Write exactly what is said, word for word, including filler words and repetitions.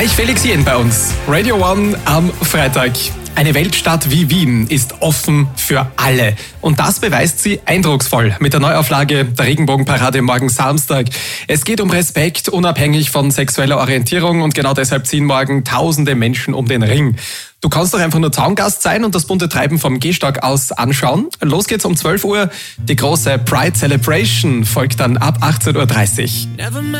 Gleich Felix Jen bei uns. Radio One am Freitag. Eine Weltstadt wie Wien ist offen für alle. Und das beweist sie eindrucksvoll mit der Neuauflage der Regenbogenparade morgen Samstag. Es geht um Respekt, unabhängig von sexueller Orientierung, und genau deshalb ziehen morgen tausende Menschen um den Ring. Du kannst doch einfach nur Zaungast sein und das bunte Treiben vom Gehstock aus anschauen. Los geht's um zwölf Uhr. Die große Pride Celebration folgt dann ab achtzehn Uhr dreißig.